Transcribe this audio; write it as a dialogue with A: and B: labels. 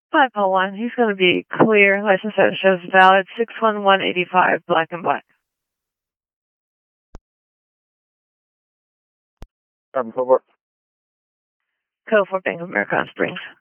A: 5 Paul 1. He's going to be clear. License that shows valid 61185, black and black. Code for Bank of America Springs.